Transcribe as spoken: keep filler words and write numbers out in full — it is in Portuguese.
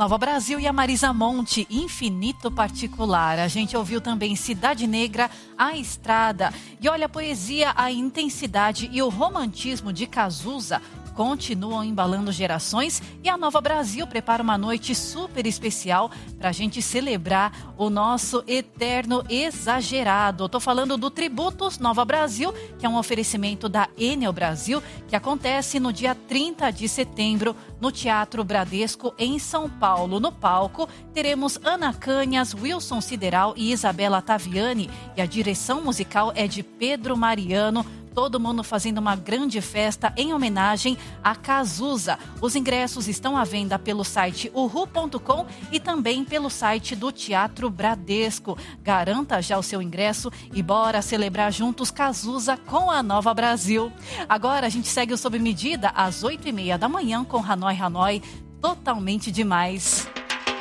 Nova Brasil e a Marisa Monte, Infinito Particular. A gente ouviu também Cidade Negra, A Estrada. E olha, a poesia, a intensidade e o romantismo de Cazuza continuam embalando gerações e a Nova Brasil prepara uma noite super especial para a gente celebrar o nosso eterno exagerado. Estou falando do Tributos Nova Brasil, que é um oferecimento da Enel Brasil, que acontece no dia trinta de setembro no Teatro Bradesco, em São Paulo. No palco, teremos Ana Canhas, Wilson Sideral e Isabela Taviani, e a direção musical é de Pedro Mariano. Todo mundo fazendo uma grande festa em homenagem a Cazuza. Os ingressos estão à venda pelo site uhu ponto com e também pelo site do Teatro Bradesco. Garanta já o seu ingresso e bora celebrar juntos Cazuza com a Nova Brasil. Agora a gente segue o Sob Medida às oito e meia da manhã com Hanoi Hanoi, totalmente demais.